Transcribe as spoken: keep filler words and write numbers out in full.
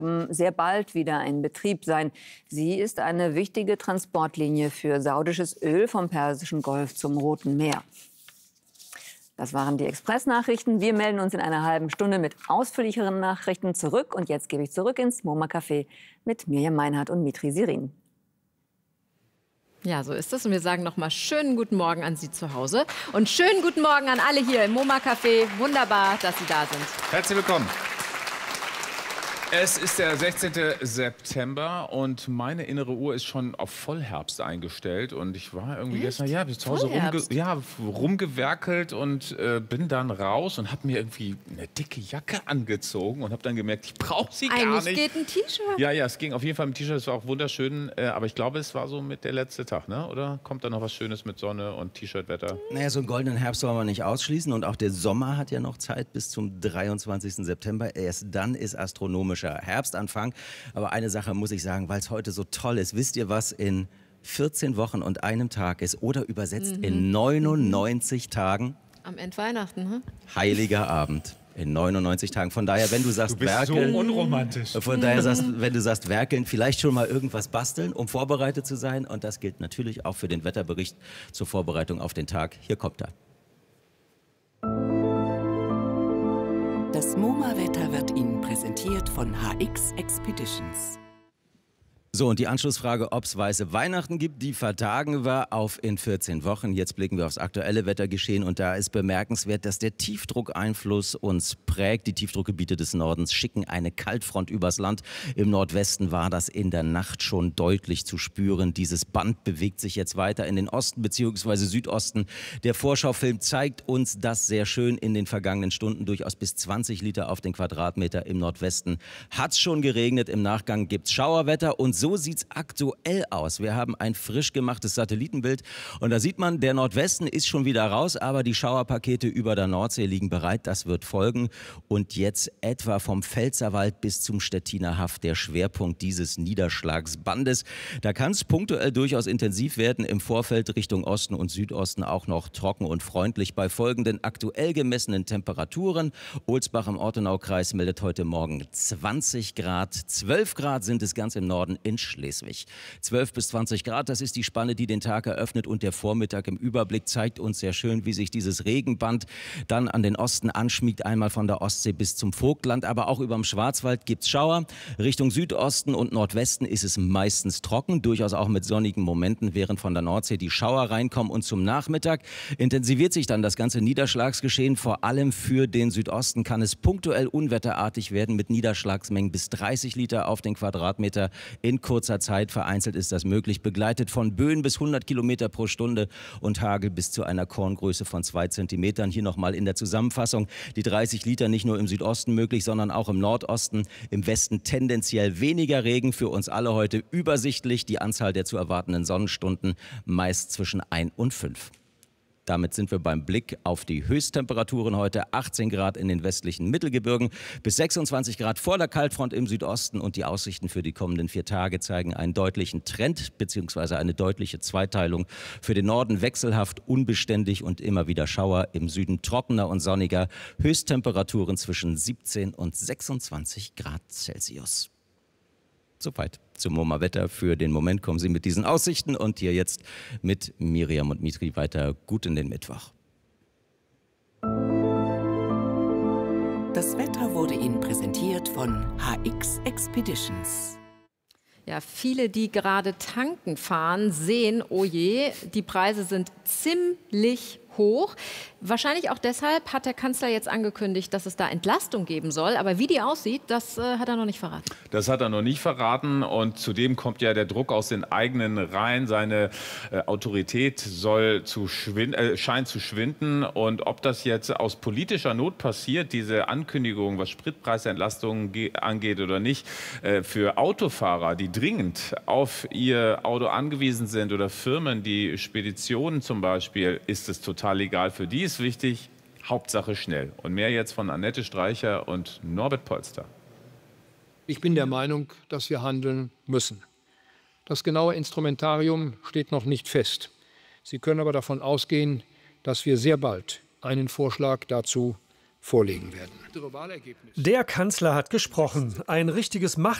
sehr bald wieder in Betrieb sein. Sie ist eine wichtige Transportlinie für saudisches Öl vom Persischen Golf zum Roten Meer. Das waren die Express-Nachrichten. Wir melden uns in einer halben Stunde mit ausführlicheren Nachrichten zurück. Und jetzt gebe ich zurück ins MoMA-Café mit Mirjam Meinhardt und Mitri Sirin. Ja, so ist es. Und wir sagen noch mal schönen guten Morgen an Sie zu Hause. Und schönen guten Morgen an alle hier im MoMA-Café. Wunderbar, dass Sie da sind. Herzlich willkommen. Es ist der sechzehnte September und meine innere Uhr ist schon auf Vollherbst eingestellt. Und ich war irgendwie Echt? gestern ja, bis zu Hause rumge ja, rumgewerkelt und äh, bin dann raus und habe mir irgendwie eine dicke Jacke angezogen und habe dann gemerkt, ich brauche sie Eigentlich gar nicht. geht ein T-Shirt. Ja, ja, es ging auf jeden Fall mit T-Shirt, es war auch wunderschön. Äh, aber ich glaube, es war so mit der letzte Tag, ne? Oder kommt da noch was Schönes mit Sonne und T-Shirt-Wetter? Naja, so einen goldenen Herbst soll man nicht ausschließen. Und auch der Sommer hat ja noch Zeit bis zum dreiundzwanzigsten September. Erst dann ist astronomischer Herbstanfang. Aber eine Sache muss ich sagen, weil es heute so toll ist. Wisst ihr, was in vierzehn Wochen und einem Tag ist? Oder übersetzt mhm. in neunundneunzig Tagen? Am Ende Weihnachten, hm? Heiliger Abend. In neunundneunzig Tagen. Von daher, wenn du sagst, du bist werkeln, so unromantisch. Von daher, sagst, wenn du sagst, werkeln, vielleicht schon mal irgendwas basteln, um vorbereitet zu sein. Und das gilt natürlich auch für den Wetterbericht zur Vorbereitung auf den Tag. Hier kommt er. Das MoMA-Wetter wird Ihnen präsentiert von H X Expeditions. So, und die Anschlussfrage, ob es weiße Weihnachten gibt, die vertagen wir auf in vierzehn Wochen. Jetzt blicken wir aufs aktuelle Wettergeschehen und da ist bemerkenswert, dass der Tiefdruckeinfluss uns prägt. Die Tiefdruckgebiete des Nordens schicken eine Kaltfront übers Land. Im Nordwesten war das in der Nacht schon deutlich zu spüren. Dieses Band bewegt sich jetzt weiter in den Osten bzw. Südosten. Der Vorschaufilm zeigt uns das sehr schön in den vergangenen Stunden. Durchaus bis zwanzig Liter auf den Quadratmeter im Nordwesten. Hat es schon geregnet, im Nachgang gibt es Schauerwetter und so sieht es aktuell aus. Wir haben ein frisch gemachtes Satellitenbild und da sieht man, der Nordwesten ist schon wieder raus, aber die Schauerpakete über der Nordsee liegen bereit. Das wird folgen. Und jetzt etwa vom Pfälzerwald bis zum Stettiner Haff der Schwerpunkt dieses Niederschlagsbandes. Da kann es punktuell durchaus intensiv werden. Im Vorfeld Richtung Osten und Südosten auch noch trocken und freundlich bei folgenden aktuell gemessenen Temperaturen. Ohlsbach im Ortenaukreis meldet heute Morgen zwanzig Grad. zwölf Grad sind es ganz im Norden in Schleswig. zwölf bis zwanzig Grad, das ist die Spanne, die den Tag eröffnet und der Vormittag im Überblick zeigt uns sehr schön, wie sich dieses Regenband dann an den Osten anschmiegt, einmal von der Ostsee bis zum Vogtland, aber auch über dem Schwarzwald gibt es Schauer. Richtung Südosten und Nordwesten ist es meistens trocken, durchaus auch mit sonnigen Momenten, während von der Nordsee die Schauer reinkommen und zum Nachmittag intensiviert sich dann das ganze Niederschlagsgeschehen. Vor allem für den Südosten kann es punktuell unwetterartig werden mit Niederschlagsmengen bis dreißig Liter auf den Quadratmeter in kurzer Zeit. Vereinzelt ist das möglich, begleitet von Böen bis hundert Kilometer pro Stunde und Hagel bis zu einer Korngröße von zwei Zentimetern. Hier nochmal in der Zusammenfassung die dreißig Liter nicht nur im Südosten möglich, sondern auch im Nordosten. Im Westen tendenziell weniger Regen, für uns alle heute übersichtlich. Die Anzahl der zu erwartenden Sonnenstunden meist zwischen ein und fünf. Damit sind wir beim Blick auf die Höchsttemperaturen heute. achtzehn Grad in den westlichen Mittelgebirgen, bis sechsundzwanzig Grad vor der Kaltfront im Südosten. Und die Aussichten für die kommenden vier Tage zeigen einen deutlichen Trend bzw. eine deutliche Zweiteilung. Für den Norden wechselhaft, unbeständig und immer wieder Schauer. Im Süden trockener und sonniger. Höchsttemperaturen zwischen siebzehn und sechsundzwanzig Grad Celsius. Soweit zum MoMA-Wetter. Für den Moment kommen Sie mit diesen Aussichten und hier jetzt mit Mirjam und Mitri weiter gut in den Mittwoch. Das Wetter wurde Ihnen präsentiert von H X Expeditions. Ja, viele, die gerade tanken fahren, sehen, oh je, die Preise sind ziemlich hoch. Wahrscheinlich auch deshalb hat der Kanzler jetzt angekündigt, dass es da Entlastung geben soll. Aber wie die aussieht, das äh, hat er noch nicht verraten. Das hat er noch nicht verraten. Und zudem kommt ja der Druck aus den eigenen Reihen. Seine äh, Autorität soll zu schwind äh, scheint zu schwinden. Und ob das jetzt aus politischer Not passiert, diese Ankündigung, was Spritpreisentlastungen angeht oder nicht, äh, für Autofahrer, die dringend auf ihr Auto angewiesen sind oder Firmen, die Speditionen zum Beispiel, ist es total egal. Für die ist wichtig, Hauptsache schnell. Und mehr jetzt von Annette Streicher und Norbert Polster. Ich bin der Meinung, dass wir handeln müssen. Das genaue Instrumentarium steht noch nicht fest. Sie können aber davon ausgehen, dass wir sehr bald einen Vorschlag dazu vorlegen werden. Der Kanzler hat gesprochen. Ein richtiges Macht